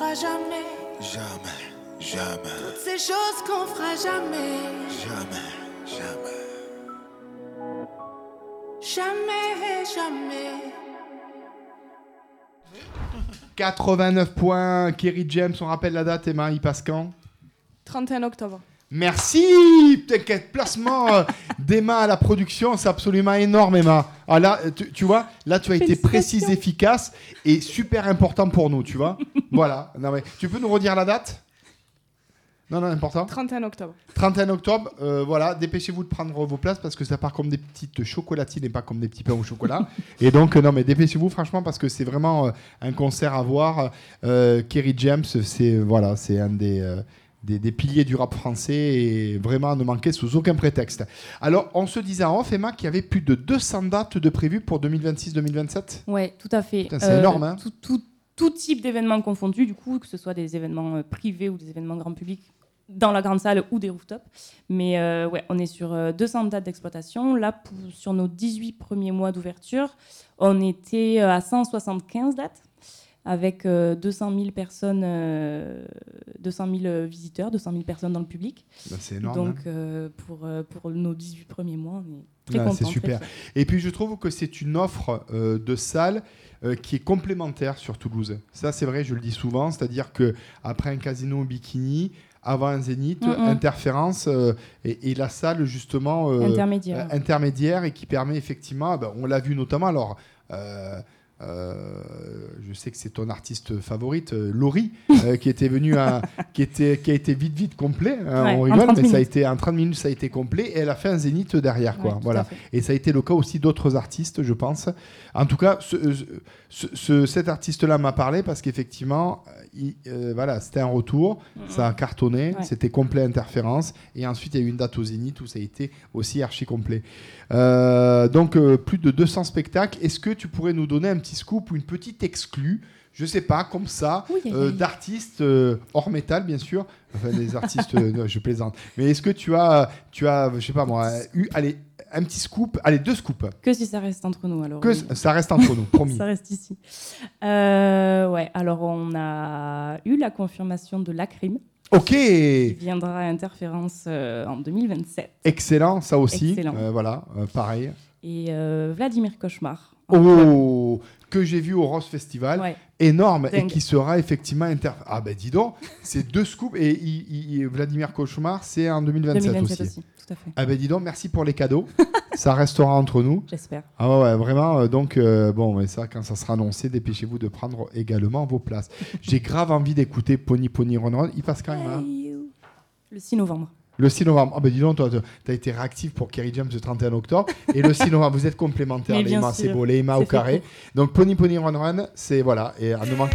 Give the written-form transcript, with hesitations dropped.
fera jamais. Jamais, jamais. Toutes ces choses qu'on fera jamais. Jamais, jamais. Jamais, jamais. 89 points, Kerry James, on rappelle la date, Emma, il passe quand ? 31 octobre. Merci. T'inquiète, placement d'Emma à la production, c'est absolument énorme, Emma. Ah là, tu vois, là tu as été précise, efficace et super important pour nous, tu vois. Voilà. Non, mais, tu peux nous redire la date ? Non, important. 31 octobre. 31 octobre, voilà, dépêchez-vous de prendre vos places parce que ça part comme des petites chocolatines et pas comme des petits pains au chocolat. Et donc, non, mais dépêchez-vous franchement parce que c'est vraiment un concert à voir. Kerry James, c'est un des piliers du rap français et vraiment à ne manquer sous aucun prétexte. Alors, on se disait en off, Emma, qu'il y avait plus de 200 dates de prévues pour 2026-2027 ? Ouais, tout à fait. Putain, c'est énorme, hein ? Tout type d'événements confondus, du coup, que ce soit des événements privés ou des événements grand public, dans la grande salle ou des rooftops. Mais ouais, on est sur 200 dates d'exploitation. Là, sur nos 18 premiers mois d'ouverture, on était à 175 dates, avec 200 000 personnes, 200 000 visiteurs, 200 000 personnes dans le public. Ben, c'est énorme. Donc, hein. pour nos 18 premiers mois, on est très contents. C'est super. Et puis, je trouve que c'est une offre de salle qui est complémentaire sur Toulouse. Ça, c'est vrai, je le dis souvent. C'est-à-dire qu'après un casino au bikini, avant un zénith, interférence et la salle, justement, intermédiaire et qui permet effectivement, on l'a vu notamment, alors... je sais que c'est ton artiste favorite, Laurie, qui était venue qui a été vite complet. Hein, on rigole, mais ça a été en 30 minutes, ça a été complet et elle a fait un zénith derrière, quoi. Voilà. Et ça a été le cas aussi d'autres artistes, je pense. En tout cas, cet artiste-là m'a parlé parce qu'effectivement, voilà, c'était un retour, ça a cartonné, c'était complet interférence et ensuite il y a eu une date au zénith où ça a été aussi archi complet. Donc plus de 200 spectacles. Est-ce que tu pourrais nous donner un petit scoop ou une petite exclue, je sais pas, comme ça, d'artistes hors métal, bien sûr, enfin des artistes, non, je plaisante, mais est-ce que tu as, je sais pas moi, un petit scoop, deux scoops. Que si ça reste entre nous, alors. Ça reste entre nous, promis. Ça reste ici. Ouais, alors on a eu la confirmation de Lacrim. Ok. Qui viendra à Interférence en 2027. Excellent, ça aussi. Excellent. Voilà, pareil. Et Vladimir Cauchemar. Que j'ai vu au Rose Festival, énorme, dingue. Et qui sera effectivement Ah ben dis donc, c'est deux scoops, et Vladimir Cauchemar, c'est en 2027 aussi. Tout à fait. Ah ben dis donc, merci pour les cadeaux, ça restera entre nous. J'espère. Ah ouais, vraiment, donc, bon, mais ça, quand ça sera annoncé, dépêchez-vous de prendre également vos places. J'ai grave envie d'écouter Pony Pony Run Run, il passe quand même, hein ? Le 6 novembre. Le 6 novembre. Ah ben dis donc, toi, tu as été réactif pour Kerry James le 31 octobre. Et le 6 novembre, vous êtes complémentaires, Emma, c'est beau, les Emma au carré. Donc Pony Pony Run Run, c'est voilà. Et à ne manquer